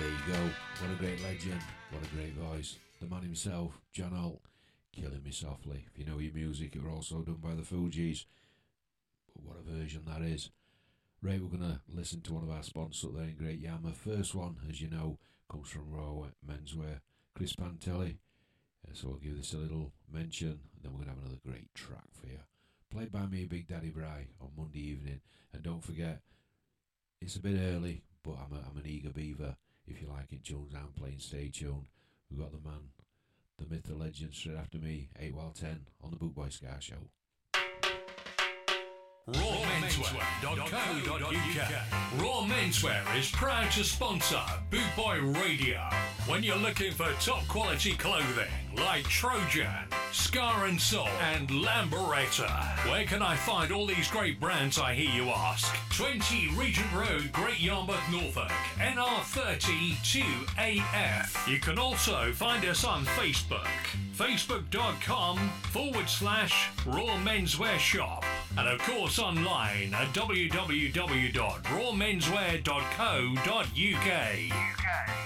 What a great legend, what a great voice. The man himself, John Holt, Killing Me Softly. If you know your music, it was also done by the Fugees. But what a version that is. Right, we're going to listen to one of our sponsors up there in Great Yarmouth. First one, as you know, comes from Raw Menswear, Chris Pantelli. So we'll give this a little mention, and then we're going to have another great track for you. Played by me, Big Daddy Bry, on Monday evening. And don't forget, it's a bit early, but I'm an eager beaver. If you like it, tunes I'm playing, stay tuned. We've got the man, the myth, the legend, straight after me, 8 while 10 on the Bootboy Scar Show. RawMenswear.co.uk. Raw Menswear is proud to sponsor Bootboy Radio. When you're looking for top quality clothing like Trojan, Scar and Soul and Lamberetta, where can I find all these great brands, I hear you ask? 20 Regent Road, Great Yarmouth, Norfolk, NR30 2AF. You can also find us on Facebook, facebook.com/Raw Menswear Shop. And of course online at www.rawmenswear.co.uk.